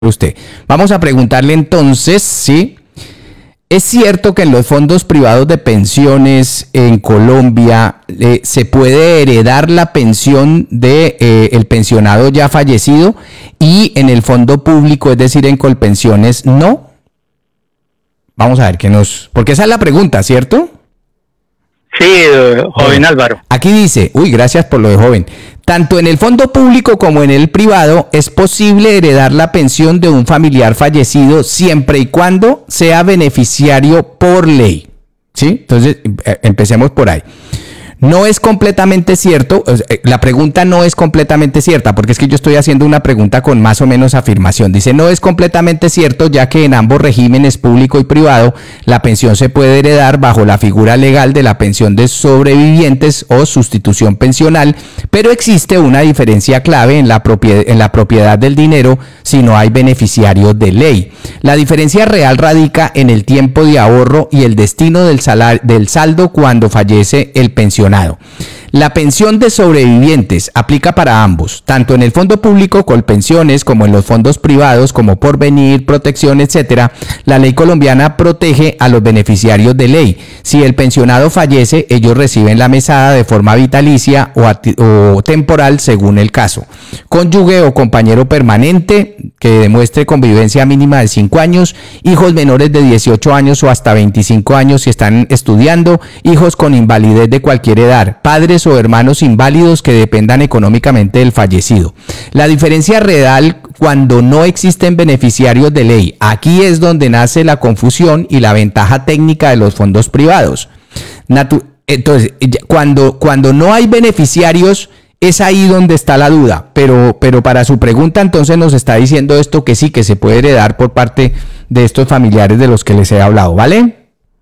usted. Vamos a preguntarle entonces, ¿sí? ¿Es cierto que en los fondos privados de pensiones en Colombia se puede heredar la pensión de el pensionado ya fallecido y en el fondo público, es decir, en Colpensiones, no? Vamos a ver porque esa es la pregunta, ¿cierto? Sí, joven Álvaro. Aquí dice, gracias por lo de joven. Tanto en el fondo público como en el privado es posible heredar la pensión de un familiar fallecido siempre y cuando sea beneficiario por ley. ¿Sí? Entonces, empecemos por ahí. No es completamente cierto, la pregunta no es completamente cierta, porque es que yo estoy haciendo una pregunta con más o menos afirmación. Dice, no es completamente cierto, ya que en ambos regímenes, público y privado, la pensión se puede heredar bajo la figura legal de la pensión de sobrevivientes o sustitución pensional, pero existe una diferencia clave en la propiedad del dinero si no hay beneficiarios de ley. La diferencia real radica en el tiempo de ahorro y el destino del saldo cuando fallece el pensionado. La pensión de sobrevivientes aplica para ambos, tanto en el fondo público Colpensiones como en los fondos privados como Porvenir, Protección, etcétera. La ley colombiana protege a los beneficiarios de ley. Si el pensionado fallece, ellos reciben la mesada de forma vitalicia o temporal según el caso. Cónyuge o compañero permanente que demuestre convivencia mínima de 5 años, hijos menores de 18 años o hasta 25 años si están estudiando, hijos con invalidez de cualquier edad, padres o hermanos inválidos que dependan económicamente del fallecido. La diferencia real cuando no existen beneficiarios de ley. Aquí es donde nace la confusión y la ventaja técnica de los fondos privados. Entonces, cuando no hay beneficiarios, es ahí donde está la duda, pero para su pregunta entonces nos está diciendo esto que sí, que se puede heredar por parte de estos familiares de los que les he hablado, ¿vale?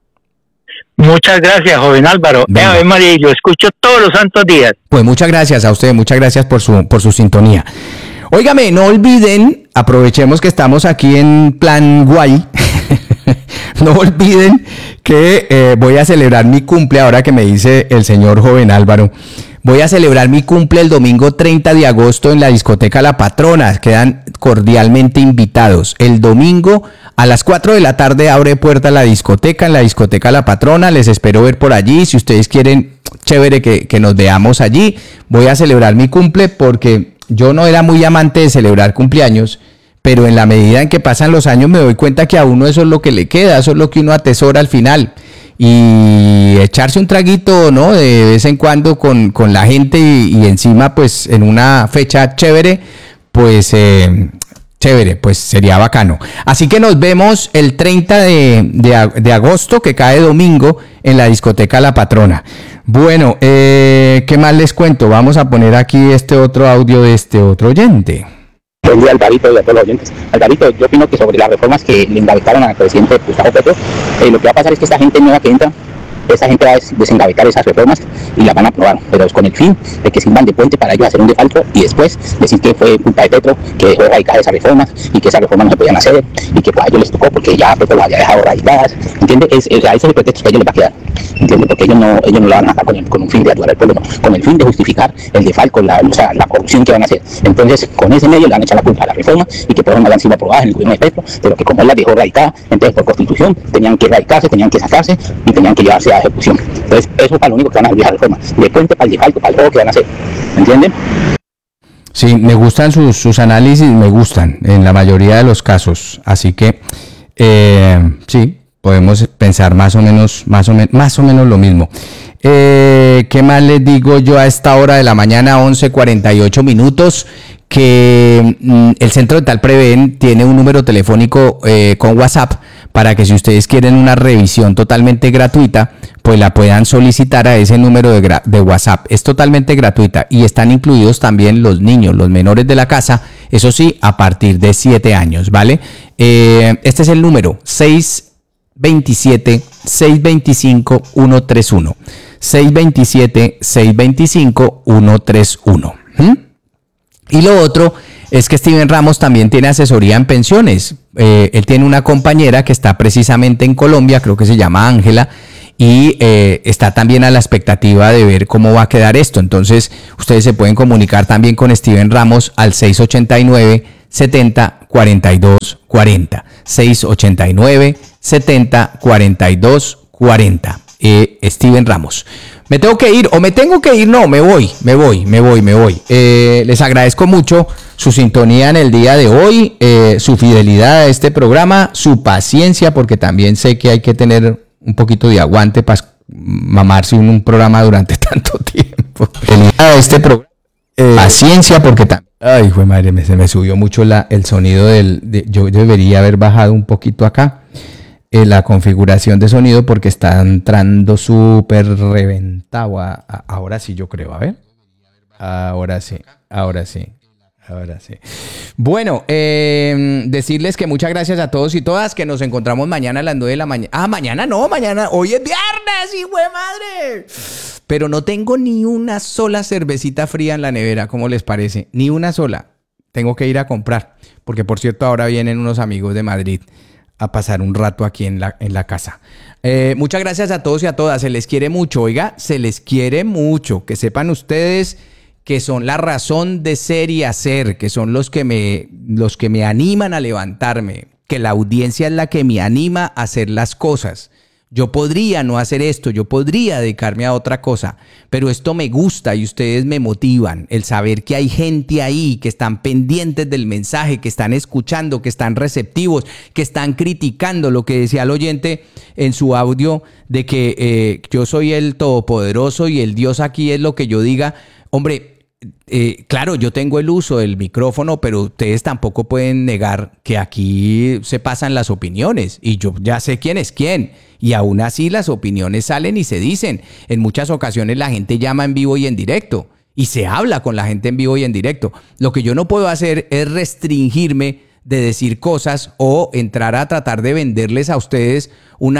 Muchas gracias, joven Álvaro. Ave María, yo escucho todos los santos días. Pues muchas gracias a usted, muchas gracias por su sintonía. Óigame, no olviden, aprovechemos que estamos aquí en plan guay, no olviden que voy a celebrar mi cumple, ahora que me dice el señor joven Álvaro. Voy a celebrar mi cumple el domingo 30 de agosto en la discoteca La Patrona. Quedan cordialmente invitados. El domingo a las 4 de la tarde abre puerta la discoteca, en la discoteca La Patrona. Les espero ver por allí. Si ustedes quieren, chévere que nos veamos allí. Voy a celebrar mi cumple porque yo no era muy amante de celebrar cumpleaños, pero en la medida en que pasan los años me doy cuenta que a uno eso es lo que le queda, eso es lo que uno atesora al final. Y echarse un traguito, ¿no? De vez en cuando con la gente y encima pues en una fecha chévere, pues chévere, pues sería bacano. Así que nos vemos el 30 de agosto, que cae domingo, en la discoteca La Patrona. Bueno, ¿qué más les cuento? Vamos a poner aquí este otro audio de este otro oyente. Buen día, Alvarito, y a todos los oyentes. Alvarito, yo opino que sobre las reformas que le engavetaron al presidente Gustavo Petro, lo que va a pasar es que esta gente nueva que entra, esta gente va a desengavetar esas reformas y las van a aprobar, pero es con el fin de que sirvan de puente para ellos hacer un defalco y después decir que fue culpa de Petro, que dejó radicadas esas reformas y que esas reformas no se podían hacer y que pues a ellos les tocó porque ya Petro las había dejado radicadas, ¿entiendes? Ese es el pretexto que a ellos les va a quedar, ¿entiendes? Porque ellos no lo van a hacer con un fin de ayudar al pueblo, no, con el fin de justificar el defalco, la corrupción que van a hacer. Entonces, con ese medio le van a echar la culpa a la reforma y que por eso no habían sido aprobadas en el gobierno de Petro, pero que como él las dejó radicadas, entonces por constitución tenían que radicarse, tenían que sacarse y tenían que llevarse a ejecución. Entonces, eso es para lo único que van a servir esa reforma, de puente para el defalco, para el robo que van a hacer, ¿entienden? Sí, me gustan sus análisis, me gustan en la mayoría de los casos, así que sí, podemos pensar más o menos lo mismo. ¿Qué más les digo yo a esta hora de la mañana, 11:48 minutos? Que el Centro Dental Preven tiene un número telefónico con WhatsApp para que si ustedes quieren una revisión totalmente gratuita, pues la puedan solicitar a ese número de WhatsApp. Es totalmente gratuita y están incluidos también los niños, los menores de la casa, eso sí, a partir de 7 años, ¿vale? Este es el número 627-625-131. 627-625-131. Y lo otro es que Steven Ramos también tiene asesoría en pensiones. Él tiene una compañera que está precisamente en Colombia, creo que se llama Ángela, y está también a la expectativa de ver cómo va a quedar esto. Entonces, ustedes se pueden comunicar también con Steven Ramos al 689-70 70-42-40. 689-70-42-40. Steven Ramos. ¿Me tengo que ir o me tengo que ir? No, me voy. Les agradezco mucho su sintonía en el día de hoy, su fidelidad a este programa, su paciencia, porque también sé que hay que tener un poquito de aguante para mamarse un programa durante tanto tiempo. Fidelidad a este programa, paciencia, porque también... Ay, güey madre, se me subió mucho el sonido yo debería haber bajado un poquito acá. La configuración de sonido porque está entrando súper reventado. Ahora sí, yo creo. A ver. Ahora sí. Bueno, decirles que muchas gracias a todos y todas, que nos encontramos mañana a las 9 de la mañana. Mañana no, hoy es viernes, hijo de madre. Pero no tengo ni una sola cervecita fría en la nevera, ¿cómo les parece? Ni una sola. Tengo que ir a comprar, porque por cierto ahora vienen unos amigos de Madrid a pasar un rato aquí en la casa. Muchas gracias a todos y a todas. Se les quiere mucho, oiga, se les quiere mucho. Que sepan ustedes que son la razón de ser y hacer, que son los que me animan a levantarme, que la audiencia es la que me anima a hacer las cosas. Yo podría no hacer esto, yo podría dedicarme a otra cosa, pero esto me gusta y ustedes me motivan. El saber que hay gente ahí, que están pendientes del mensaje, que están escuchando, que están receptivos, que están criticando lo que decía el oyente en su audio de que yo soy el todopoderoso y el Dios aquí es lo que yo diga. Hombre, claro, yo tengo el uso del micrófono, pero ustedes tampoco pueden negar que aquí se pasan las opiniones y yo ya sé quién es quién. Y aún así las opiniones salen y se dicen. En muchas ocasiones la gente llama en vivo y en directo y se habla con la gente en vivo y en directo. Lo que yo no puedo hacer es restringirme de decir cosas o entrar a tratar de venderles a ustedes un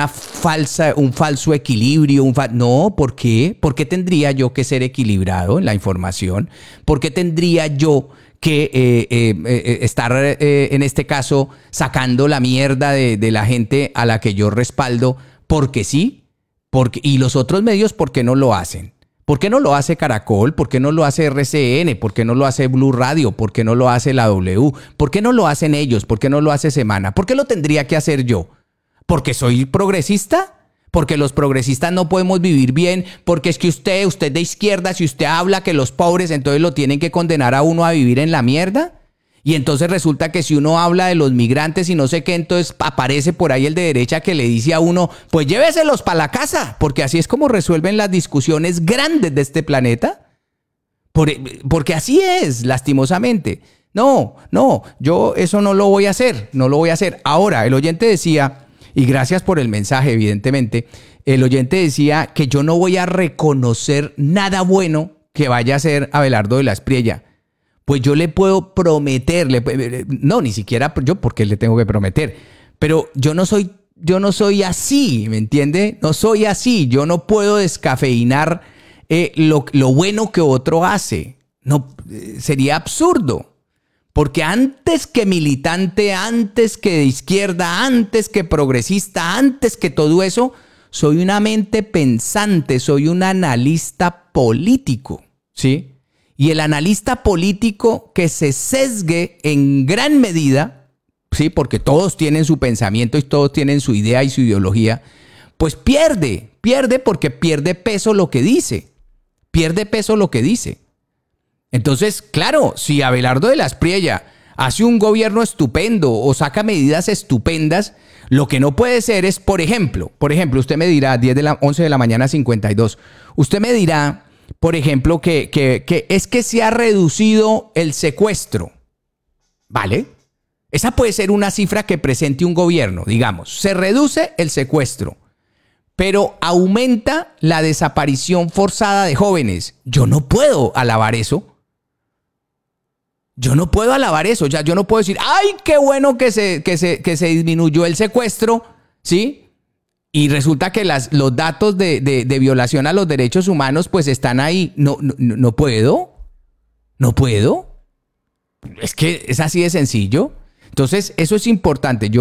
falso equilibrio. No, ¿por qué? ¿Por qué tendría yo que ser equilibrado en la información? ¿Por qué tendría yo que estar en este caso sacando la mierda de la gente a la que yo respaldo? Porque sí, y los otros medios, ¿por qué no lo hacen? ¿Por qué no lo hace Caracol? ¿Por qué no lo hace RCN? ¿Por qué no lo hace Blue Radio? ¿Por qué no lo hace la W? ¿Por qué no lo hacen ellos? ¿Por qué no lo hace Semana? ¿Por qué lo tendría que hacer yo? ¿Porque soy progresista? Porque los progresistas no podemos vivir bien, porque es que usted de izquierda, si usted habla que los pobres, entonces lo tienen que condenar a uno a vivir en la mierda. Y entonces resulta que si uno habla de los migrantes y no sé qué, entonces aparece por ahí el de derecha que le dice a uno, pues lléveselos para la casa, porque así es como resuelven las discusiones grandes de este planeta. Porque así es, lastimosamente. No, yo eso no lo voy a hacer. Ahora, el oyente decía, y gracias por el mensaje, evidentemente, el oyente decía que yo no voy a reconocer nada bueno que vaya a hacer Abelardo de la Espriella. Pues yo le puedo prometer, no, ni siquiera yo, porque le tengo que prometer, pero yo no soy así, ¿me entiende? No soy así, yo no puedo descafeinar lo bueno que otro hace. No, sería absurdo. Porque antes que militante, antes que de izquierda, antes que progresista, antes que todo eso, soy una mente pensante, soy un analista político, ¿sí? Y el analista político que se sesgue en gran medida, ¿sí? Porque todos tienen su pensamiento y todos tienen su idea y su ideología, pues pierde porque pierde peso lo que dice. Entonces, claro, si Abelardo de la Espriella hace un gobierno estupendo o saca medidas estupendas, lo que no puede ser es, por ejemplo, usted me dirá, 11 de la mañana 52, usted me dirá, por ejemplo, que es que se ha reducido el secuestro, ¿vale? Esa puede ser una cifra que presente un gobierno, digamos, se reduce el secuestro, pero aumenta la desaparición forzada de jóvenes. Yo no puedo alabar eso. Yo no puedo decir, ¡ay, qué bueno que se disminuyó el secuestro! ¿Sí? Y resulta que los datos de violación a los derechos humanos pues están ahí. No puedo. Es que es así de sencillo. Entonces, eso es importante.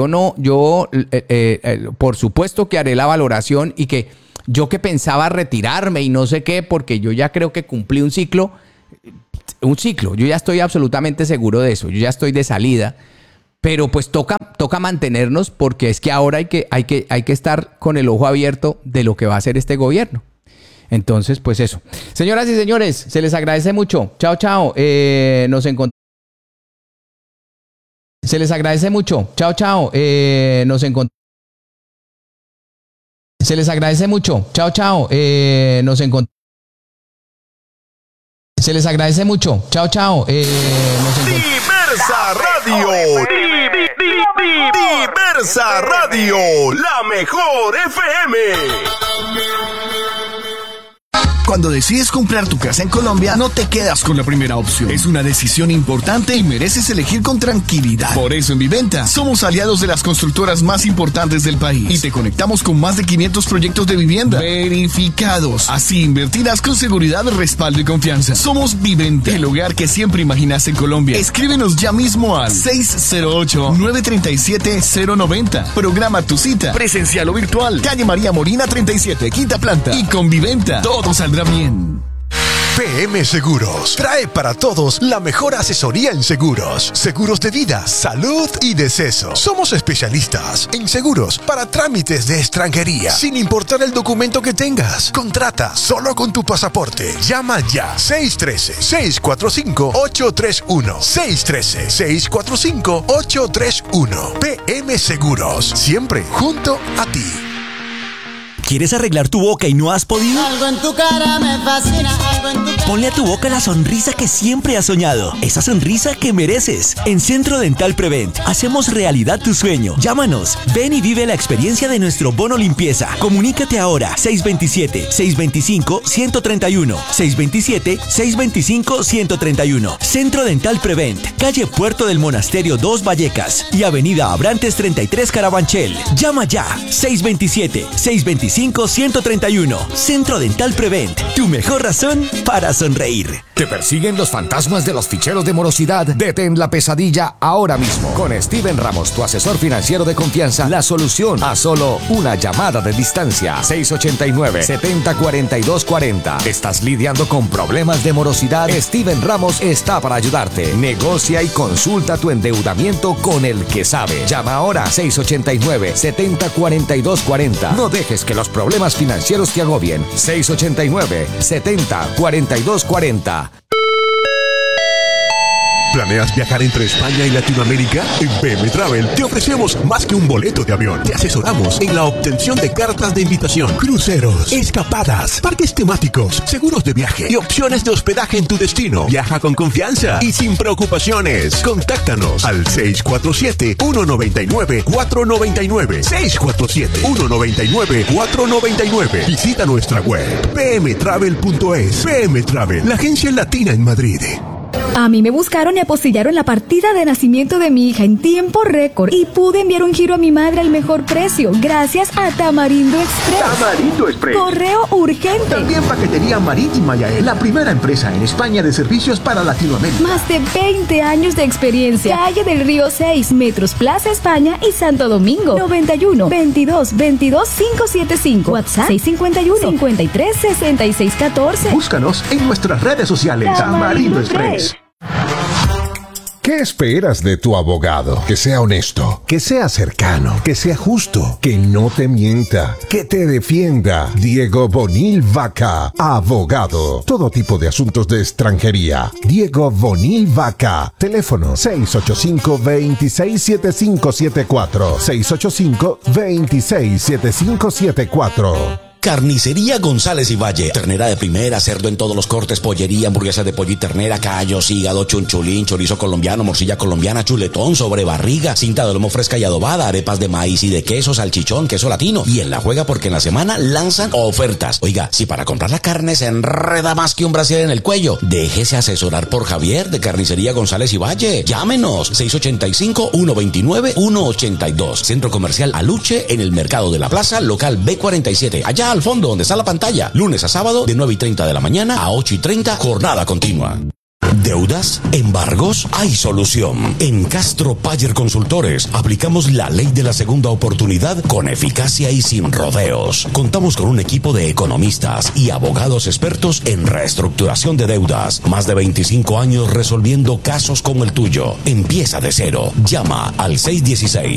Por supuesto que haré la valoración y que yo que pensaba retirarme y no sé qué, porque yo ya creo que cumplí un ciclo, yo ya estoy absolutamente seguro de eso, yo ya estoy de salida, Pero pues toca mantenernos, porque es que ahora hay que estar con el ojo abierto de lo que va a hacer este gobierno. Entonces, pues eso. Señoras y señores, se les agradece mucho. Chao, chao. Nos encontramos. Se les agradece mucho. Chao, chao. Nos encontramos. Se les agradece mucho. Chao, chao. Nos encontramos. Se les agradece mucho. Chao, chao. Diversa Radio. Diversa Radio. La mejor FM. Cuando decides comprar tu casa en Colombia, no te quedas con la primera opción. Es una decisión importante y mereces elegir con tranquilidad. Por eso en Viventa somos aliados de las constructoras más importantes del país y te conectamos con más de 500 proyectos de vivienda verificados. Así invertirás con seguridad, respaldo y confianza. Somos Viventa, el hogar que siempre imaginas en Colombia. Escríbenos ya mismo al 608-937-090. Programa tu cita, presencial o virtual. Calle María Molina 37, quinta planta. Y con Viventa todo saldrá bien. PM Seguros trae para todos la mejor asesoría en seguros. Seguros de vida, salud y deceso. Somos especialistas en seguros para trámites de extranjería, sin importar el documento que tengas. Contrata solo con tu pasaporte. Llama ya. 613-645-831. 613-645-831. PM Seguros. Siempre junto a ti. ¿Quieres arreglar tu boca y no has podido? Algo en tu cara me fascina, algo en tu cara. Ponle a tu boca la sonrisa que siempre has soñado. Esa sonrisa que mereces. En Centro Dental Prevent hacemos realidad tu sueño. Llámanos. Ven y vive la experiencia de nuestro bono limpieza. Comunícate ahora. 627-625-131. 627-625-131. Centro Dental Prevent. Calle Puerto del Monasterio 2 Vallecas y Avenida Abrantes 33 Carabanchel. Llama ya. 627-625-131. Centro Dental Prevent. Tu mejor razón para sonreír. ¿Te persiguen los fantasmas de los ficheros de morosidad? Detén la pesadilla ahora mismo. Con Steven Ramos, tu asesor financiero de confianza, la solución a solo una llamada de distancia. 689-704240. ¿Estás lidiando con problemas de morosidad? Steven Ramos está para ayudarte. Negocia y consulta tu endeudamiento con el que sabe. Llama ahora 689-704240. No dejes que los problemas financieros te agobien. 689-704240. ¿Planeas viajar entre España y Latinoamérica? En PM Travel te ofrecemos más que un boleto de avión. Te asesoramos en la obtención de cartas de invitación, cruceros, escapadas, parques temáticos, seguros de viaje y opciones de hospedaje en tu destino. Viaja con confianza y sin preocupaciones. Contáctanos al 647-199-499. 647-199-499. Visita nuestra web pmtravel.es. PM Travel, la agencia latina en Madrid. A mí me buscaron y apostillaron la partida de nacimiento de mi hija en tiempo récord y pude enviar un giro a mi madre al mejor precio gracias a Tamarindo Express. Tamarindo Express. Correo urgente. También paquetería marítima Yael, la primera empresa en España de servicios para Latinoamérica. Más de 20 años de experiencia. Calle del Río 6, Metros Plaza España y Santo Domingo. 91 22 22 575. WhatsApp 651 53 66 14. Búscanos en nuestras redes sociales. Tamarindo Express. ¿Qué esperas de tu abogado? Que sea honesto, que sea cercano, que sea justo, que no te mienta, que te defienda. Diego Bonil Vaca, abogado. Todo tipo de asuntos de extranjería. Diego Bonil Vaca. Teléfono 685-267574. 685-267574. Carnicería González y Valle. Ternera de primera, cerdo en todos los cortes, pollería, hamburguesas de pollo y ternera, callos, hígado, chunchulín, chorizo colombiano, morcilla colombiana, chuletón, sobrebarriga, cinta de lomo fresca y adobada, arepas de maíz y de queso, salchichón, queso latino. Y en la juega porque en la semana lanzan ofertas. Oiga, si para comprar la carne se enreda más que un brasier en el cuello, déjese asesorar por Javier de Carnicería González y Valle. Llámenos 685-129-182. Centro Comercial Aluche en el Mercado de la Plaza, local B47. Allá al fondo donde está la pantalla. Lunes a sábado de 9:30 de la mañana a 8:30, jornada continua. ¿Deudas? ¿Embargos? Hay solución. En Castro Payer Consultores aplicamos la ley de la segunda oportunidad con eficacia y sin rodeos. Contamos con un equipo de economistas y abogados expertos en reestructuración de deudas. Más de 25 años resolviendo casos como el tuyo. Empieza de cero. Llama al 616